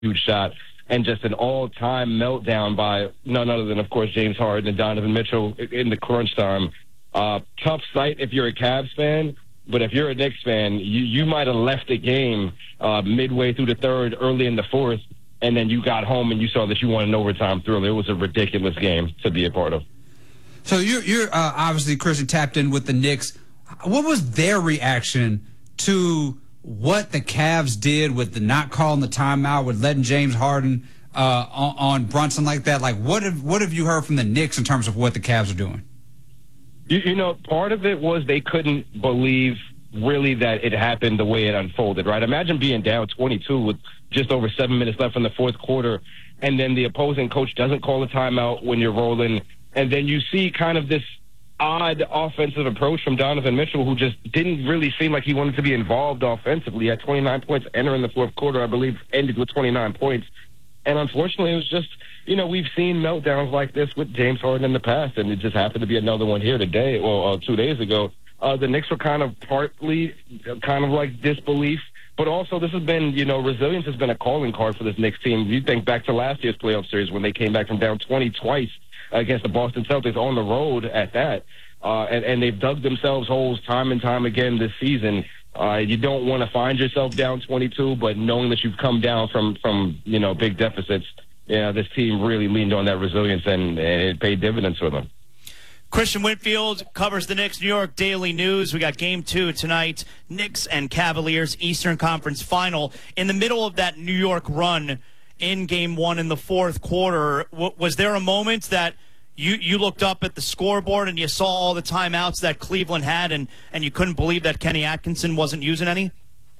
huge shot, and just an all-time meltdown by none other than, of course, James Harden and Donovan Mitchell in the crunch time. Tough sight if you're a Cavs fan, but if you're a Knicks fan, you might have left the game midway through the third, early in the fourth, and then you got home and you saw that you won an overtime thriller. It was a ridiculous game to be a part of. So you're obviously, Christian, tapped in with the Knicks. What was their reaction to what the Cavs did with the not calling the timeout, with letting James Harden on Brunson like that? Like, what have you heard from the Knicks in terms of what the Cavs are doing? You know, part of it was they couldn't believe really that it happened the way it unfolded, right? Imagine being down 22 with just over 7 minutes left in the fourth quarter, and then the opposing coach doesn't call a timeout when you're rolling, and then you see kind of this odd offensive approach from Donovan Mitchell, who just didn't really seem like he wanted to be involved offensively. He had 29 points entering the fourth quarter, I believe, ended with 29 points. And unfortunately, it was just, you know, we've seen meltdowns like this with James Harden in the past, and it just happened to be another one here today, or 2 days ago. The Knicks were kind of partly kind of like disbelief, but also this has been, you know, resilience has been a calling card for this Knicks team. You think back to last year's playoff series when they came back from down 20 twice against the Boston Celtics on the road at that, and they've dug themselves holes time and time again this season. You don't want to find yourself down 22, but knowing that you've come down from you know, big deficits, yeah, this team really leaned on that resilience, and it paid dividends for them. Christian Whitfield covers the Knicks New York Daily News. We got Game 2 tonight, Knicks and Cavaliers, Eastern Conference Final. In the middle of that New York run in Game 1 in the fourth quarter, was there a moment that you looked up at the scoreboard and you saw all the timeouts that Cleveland had, and you couldn't believe that Kenny Atkinson wasn't using any?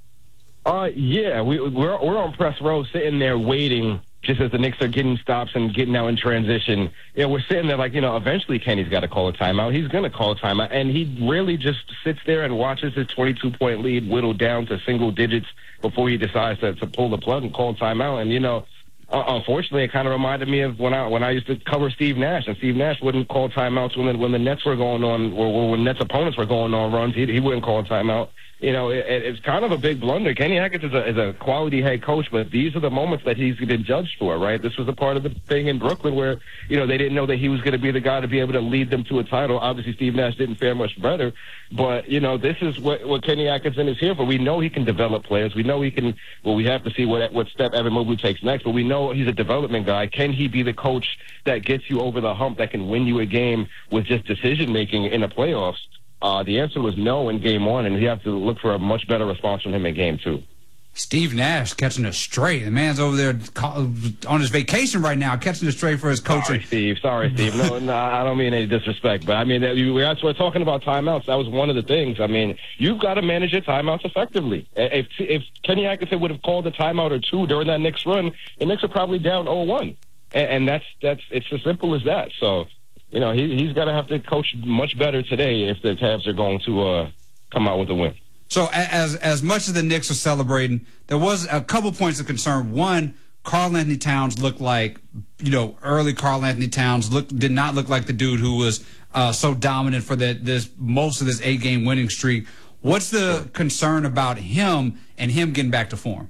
Yeah, we're on press row sitting there waiting just as the Knicks are getting stops and getting out in transition. Yeah, we're sitting there like, you know, eventually Kenny's got to call a timeout. He's going to call a timeout. And he really just sits there and watches his 22-point lead whittle down to single digits before he decides to pull the plug and call a timeout. And, you know, unfortunately, it kind of reminded me of when I used to cover Steve Nash, and Steve Nash wouldn't call timeouts when the Nets were going on, or when Nets opponents were going on runs. He wouldn't call a timeout. You know, it's kind of a big blunder. Kenny Atkinson is a quality head coach, but these are the moments that he's been judged for, right? This was a part of the thing in Brooklyn where, you know, they didn't know that he was going to be the guy to be able to lead them to a title. Obviously, Steve Nash didn't fare much better, but, you know, this is what Kenny Atkinson is here for. We know he can develop players. We know he can, well, we have to see what step Evan Mobley takes next, but we know he's a development guy. Can he be the coach that gets you over the hump, that can win you a game with just decision-making in the playoffs? The answer was no in Game 1, and you have to look for a much better response from him in Game 2. Steve Nash catching it straight. The man's over there on his vacation right now, catching it straight for his coaching. Sorry, Steve. No, I don't mean any disrespect, but I mean, we're talking about timeouts. That was one of the things. I mean, you've got to manage your timeouts effectively. If Kenny Atkinson would have called a timeout or two during that Knicks run, the Knicks are probably down 0-1, and it's as simple as that. So, you know, he's got to have to coach much better today if the Cavs are going to come out with a win. So as much as the Knicks are celebrating, there was a couple points of concern. One, Karl-Anthony Towns looked like, you know, early Karl-Anthony Towns did not look like the dude who was so dominant for most of this 8-game winning streak. What's the concern about him and him getting back to form?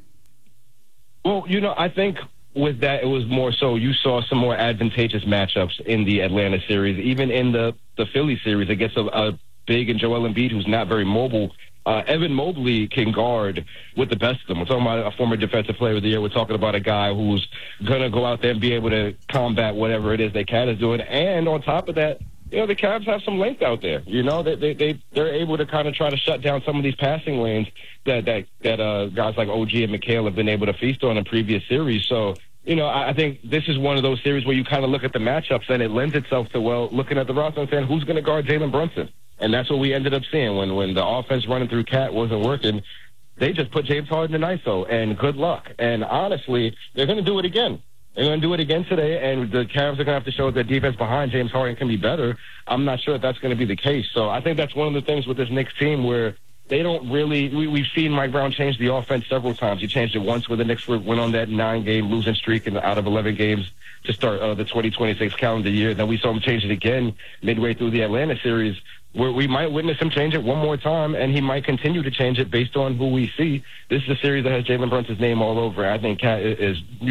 Well, you know, I think with that, it was more so you saw some more advantageous matchups in the Atlanta series, even in the Philly series against a big and Joel Embiid, who's not very mobile. Evan Mobley can guard with the best of them. We're talking about a former defensive player of the year. We're talking about a guy who's going to go out there and be able to combat whatever it is that Cat is doing. And on top of that, you know, the Cavs have some length out there. You know, they're able to kind of try to shut down some of these passing lanes that guys like OG and McHale have been able to feast on in previous series. So, you know, I think this is one of those series where you kind of look at the matchups and it lends itself to, well, looking at the roster and saying, who's going to guard Jalen Brunson? And that's what we ended up seeing when the offense running through Cat wasn't working. They just put James Harden in ISO, and good luck. And honestly, they're going to do it again. They're going to do it again today, and the Cavs are going to have to show that defense behind James Harden can be better. I'm not sure if that's going to be the case. So I think that's one of the things with this Knicks team where they don't really we've seen Mike Brown change the offense several times. He changed it once when the Knicks went on that 9-game losing streak out of 11 games to start the 2026 calendar year. Then we saw him change it again midway through the Atlanta series. we might witness him change it one more time, and he might continue to change it based on who we see. This is a series that has Jalen Brunson's name all over it. I think Cat is